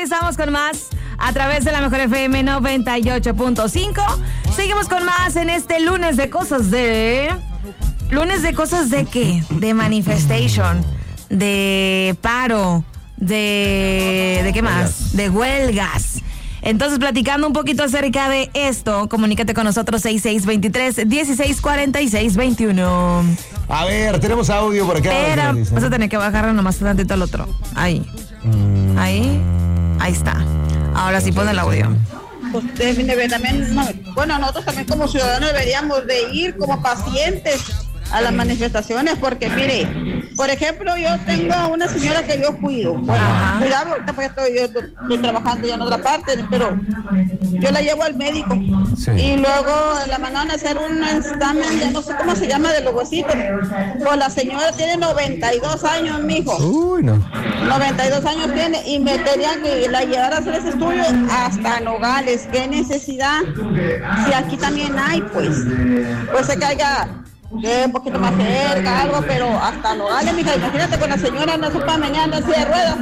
Estamos con más a través de la Mejor FM 98.5. Seguimos con más en este lunes de cosas de... ¿Lunes de cosas de qué? De manifestation, de paro, de qué más, de huelgas. Entonces, platicando un poquito acerca de esto, comunícate con nosotros 6623-1646-21. A ver, tenemos audio por acá. Pero vas a tener que bajarlo nomás tantito al otro. Ahí. Ahí está. Ahora sí, pon el audio. Pues también, bueno, nosotros también como ciudadanos deberíamos de ir como pacientes a las manifestaciones, porque mire, por ejemplo, yo tengo una señora que yo cuido. Bueno, cuidado, ahorita pues yo estoy trabajando ya en otra parte, pero yo la llevo al médico. Sí. Y luego la mandaron a hacer un examen, ya no sé cómo se llama, de los huesitos. Pues la señora tiene 92 años, mijo. Uy, no. 92 años tiene, y me querían que la llevara a hacer ese estudio hasta Nogales. ¿Qué necesidad? Si aquí también hay, pues se caiga un poquito más cerca, algo, pero hasta Nogales, mija, imagínate con la señora no sepa mañana así de ruedas,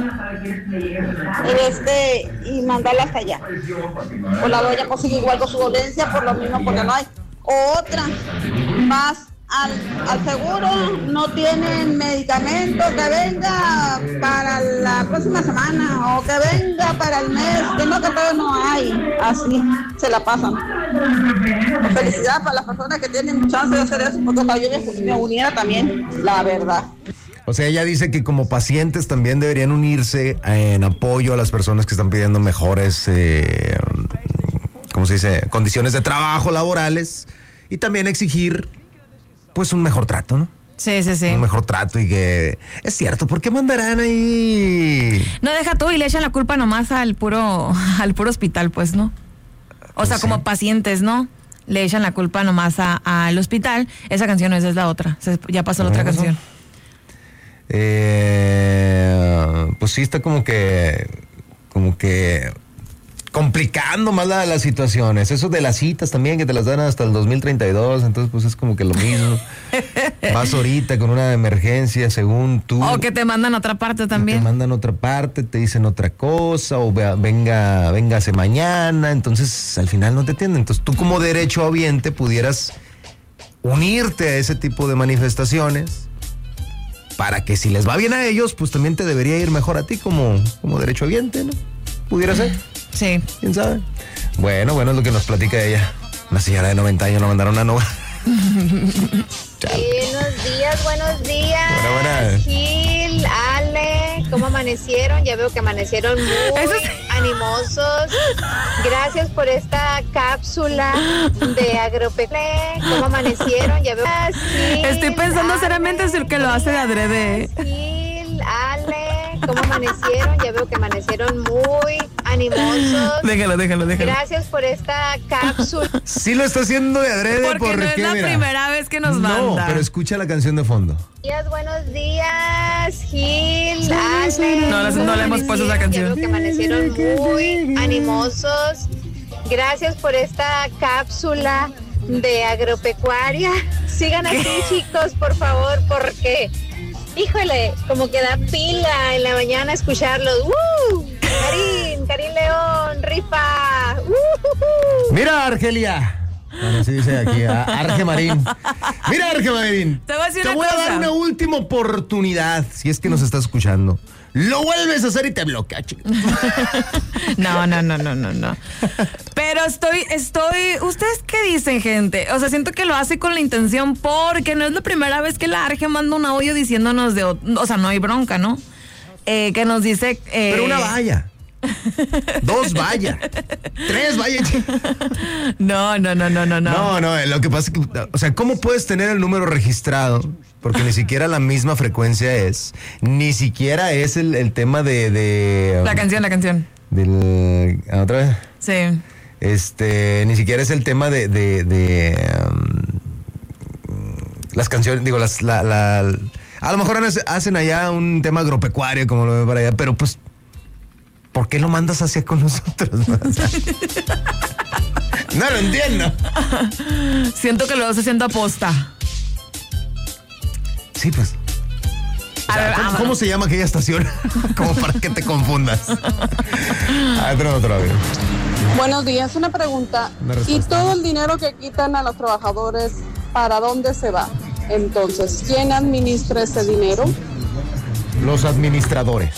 y mandarla hasta allá. O la doña consigue igual con su dolencia por lo mismo, porque no hay. Otra, más al seguro, no tienen medicamento, que venga para la próxima semana, o que venga para el mes, que todavía no hay, así se la pasan. Felicidad para las personas que tienen chance de hacer eso, porque para yo me uniera también, la verdad. O sea, ella dice que como pacientes también deberían unirse en apoyo a las personas que están pidiendo mejores, ¿cómo se dice?, condiciones de trabajo laborales, y también exigir pues un mejor trato, ¿no? Sí. Un mejor trato, y que es cierto, ¿por qué mandarán ahí? No, deja tú y le echan la culpa nomás al puro hospital, pues, ¿no? O sea, como pacientes, ¿no? Le echan la culpa nomás al hospital. Esa canción no, esa es la otra. Ya pasó la otra canción. Pues sí, está como que complicando más las situaciones. Eso de las citas también, que te las dan hasta el 2032, entonces pues es como que lo mismo. Vas ahorita con una emergencia según tú. O que te mandan a otra parte también. Te mandan a otra parte, te dicen otra cosa, o véngase mañana, entonces al final no te atienden. Entonces tú como derechohabiente pudieras unirte a ese tipo de manifestaciones para que si les va bien a ellos, pues también te debería ir mejor a ti como derechohabiente, ¿no? Pudiera ser. Sí. ¿Quién sabe? Bueno, es lo que nos platica ella. Una señora de 90 años la mandaron a Nogales. Buenos días. Buenas. Gil, Ale, ¿cómo amanecieron? Ya veo que amanecieron muy animosos. Gracias por esta cápsula de agropecuaria. ¿Cómo amanecieron? Ya veo. Gil, estoy pensando seriamente si el que lo hace de adrede. Gil, Ale, ¿cómo amanecieron? Ya veo que amanecieron muy animosos. Déjalo. Gracias por esta cápsula. Sí lo está haciendo de adrede porque no es la primera vez que nos manda. No, pero escucha la canción de fondo. Buenos días, Gil, Ale. No le hemos puesto esa canción. Ya veo que amanecieron muy animosos. Gracias por esta cápsula de agropecuaria. Sigan así, chicos, por favor, porque híjole, como que da pila en la mañana escucharlos. Karim León, rifa. Mira, Argelia. Bueno, así dice aquí, Arge Marín. Mira, Arge Marín. Te voy a dar una última oportunidad, si es que nos está escuchando. Lo vuelves a hacer y te bloquea, chico. No. Pero estoy. ¿Ustedes qué dicen, gente? O sea, siento que lo hace con la intención, porque no es la primera vez que la Arge manda un audio diciéndonos o sea, no hay bronca, ¿no? Que nos dice. Pero una valla. 2 vallas. 3 vallas. No. No, lo que pasa es que, o sea, ¿cómo puedes tener el número registrado? Porque ni siquiera la misma frecuencia es. Ni siquiera es el tema de la canción. ¿Otra vez? Sí. Ni siquiera es el tema de las canciones, digo, a lo mejor hacen allá un tema agropecuario, como lo ven para allá, pero pues, ¿por qué lo mandas hacia con nosotros? O sea, no lo entiendo. Siento que lo vas haciendo aposta. Sí, pues. ¿Cómo se llama aquella estación? Como para que te confundas. Otro amigo. Buenos días, una pregunta. ¿Y todo el dinero que quitan a los trabajadores, para dónde se va? Entonces, ¿quién administra ese dinero? Los administradores.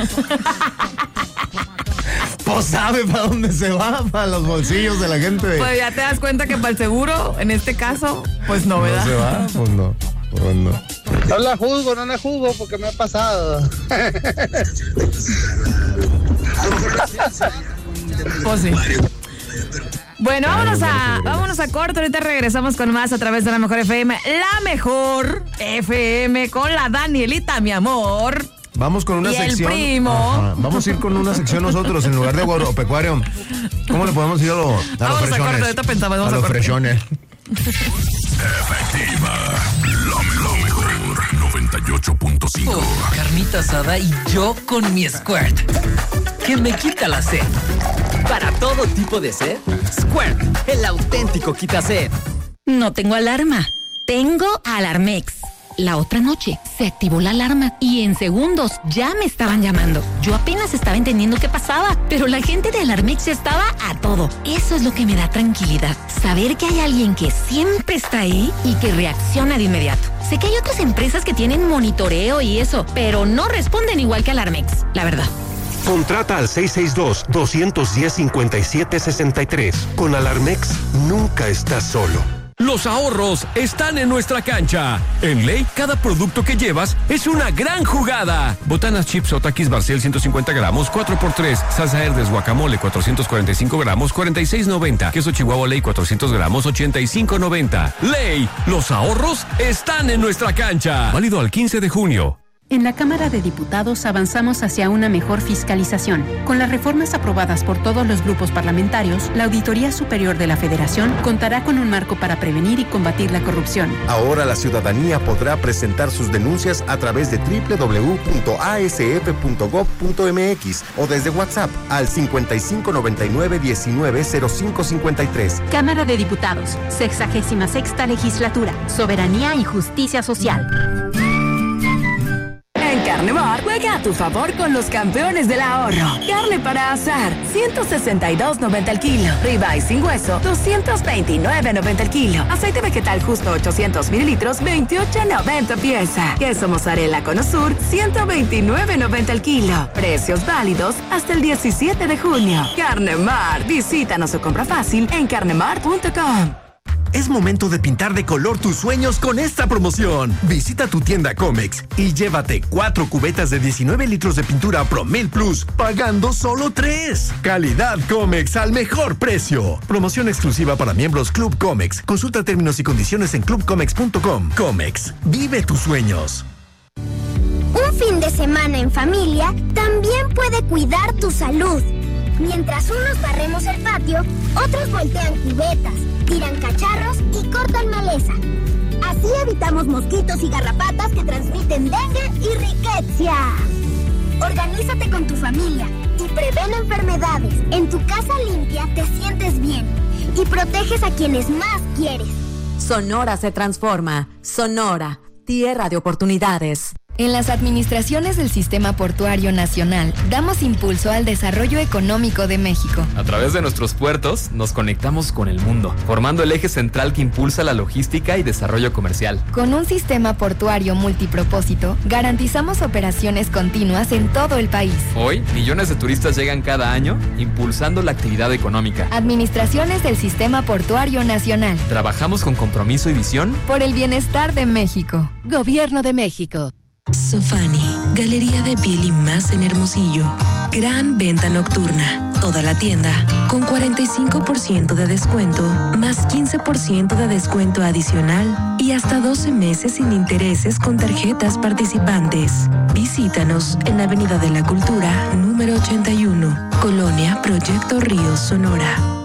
Pues sabe para dónde se va, para los bolsillos de la gente. Pues ya te das cuenta que para el seguro, en este caso, pues no, ¿verdad? ¿No se va? Pues no. Pues no. No la juzgo porque me ha pasado. Pues sí. Bueno, vámonos a corto. Ahorita regresamos con más a través de la Mejor FM. La Mejor FM con la Danielita, mi amor. Vamos con una sección. El primo. Ajá. Vamos a ir con una sección nosotros en lugar de agropecuario. ¿Cómo le podemos ir a los fresones? Vamos a corto, ahorita pensamos. A los fresones. Efectiva, la mejor 98.5. Carnita asada y yo con mi Squirt, que me quita la sed. Para todo tipo de sed, Squirt, el auténtico quita sed. No tengo alarma, tengo Alarmex. La otra noche se activó la alarma y en segundos ya me estaban llamando. Yo apenas estaba entendiendo qué pasaba, pero la gente de Alarmex estaba a todo. Eso es lo que me da tranquilidad, saber que hay alguien que siempre está ahí y que reacciona de inmediato. Sé que hay otras empresas que tienen monitoreo y eso, pero no responden igual que Alarmex, la verdad. Contrata al 662-210-5763. Con Alarmex nunca estás solo. Los ahorros están en nuestra cancha. En Ley, cada producto que llevas es una gran jugada. Botanas chips o Takis Barcel 150 gramos, 4x3. Salsa Herdes guacamole 445 gramos, 46.90. Queso Chihuahua Ley 400 gramos, 85.90. Ley, los ahorros están en nuestra cancha. Válido al 15 de junio. En la Cámara de Diputados avanzamos hacia una mejor fiscalización. Con las reformas aprobadas por todos los grupos parlamentarios, la Auditoría Superior de la Federación contará con un marco para prevenir y combatir la corrupción. Ahora la ciudadanía podrá presentar sus denuncias a través de www.asf.gov.mx o desde WhatsApp al 5599-190553. Cámara de Diputados, 66ª Legislatura, Soberanía y Justicia Social. En Carnemar, juega a tu favor con los campeones del ahorro. Carne para asar, 162.90 el kilo. Ribeye sin hueso, 229.90 el kilo. Aceite vegetal justo 800 mililitros, 28.90 pieza. Queso mozzarella Cono Sur, 129.90 el kilo. Precios válidos hasta el 17 de junio. Carnemar, visítanos o compra fácil en carnemar.com. Es momento de pintar de color tus sueños con esta promoción. Visita tu tienda Comex y llévate 4 cubetas de 19 litros de pintura Promel Plus, pagando solo 3. Calidad Comex al mejor precio. Promoción exclusiva para miembros Club Comex. Consulta términos y condiciones en clubcomex.com. Comex, vive tus sueños. Un fin de semana en familia también puede cuidar tu salud. Mientras unos barremos el patio, otros voltean cubetas, tiran cacharros y cortan maleza. Así evitamos mosquitos y garrapatas que transmiten dengue y riqueza. Organízate con tu familia y prevén enfermedades. En tu casa limpia te sientes bien y proteges a quienes más quieres. Sonora se transforma. Sonora, tierra de oportunidades. En las administraciones del Sistema Portuario Nacional, damos impulso al desarrollo económico de México. A través de nuestros puertos, nos conectamos con el mundo, formando el eje central que impulsa la logística y desarrollo comercial. Con un sistema portuario multipropósito, garantizamos operaciones continuas en todo el país. Hoy, millones de turistas llegan cada año, impulsando la actividad económica. Administraciones del Sistema Portuario Nacional. Trabajamos con compromiso y visión por el bienestar de México. Gobierno de México. Sofani, galería de Pili más en Hermosillo. Gran venta nocturna. Toda la tienda con 45% de descuento, más 15% de descuento adicional y hasta 12 meses sin intereses con tarjetas participantes. Visítanos en la Avenida de la Cultura, número 81, Colonia Proyecto Ríos, Sonora.